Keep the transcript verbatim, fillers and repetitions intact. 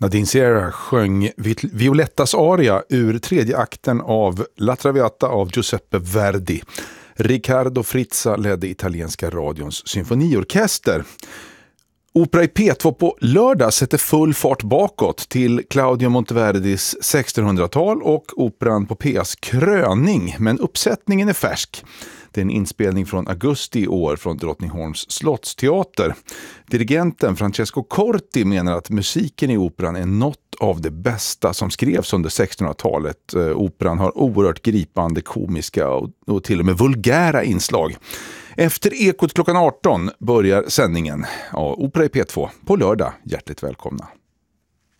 Nadine Sierra sjöng Violettas aria ur tredje akten av La Traviata av Giuseppe Verdi. Riccardo Frizza ledde italienska radions symfoniorkester. Opera i P två på lördag sätter full fart bakåt till Claudio Monteverdis sextonhundratal och operan på P A:s kröning, men uppsättningen är färsk. Det är en inspelning från augusti i år från Drottningholms slottsteater. Dirigenten Francesco Corti menar att musiken i operan är något av det bästa som skrevs under sextonhundratalet. Operan har oerhört gripande, komiska och, och till och med vulgära inslag. Efter Ekot klockan arton börjar sändningen av Opera i P två på lördag. Hjärtligt välkomna.